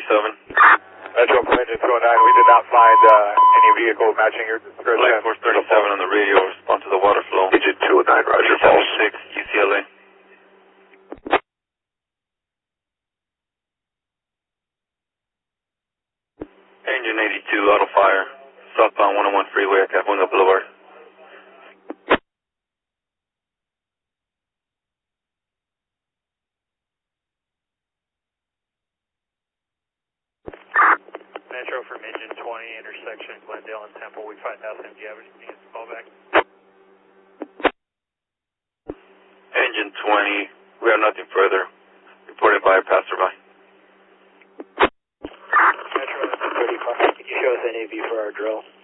Metro from Engine 209, we did not find any vehicle matching your description. Flight Force 37 on the radio, respond to the water flow. Engine 209, Roger, false. 6 UCLA. Engine 82, auto fire. Southbound 101 freeway at Cahuenga Boulevard. Metro from Engine 20, intersection Glendale and Temple, we find out SMG average, can you get the call back? Engine 20, we have nothing further. Reported by a passerby. Metro 35, can you show us NAV for our drill?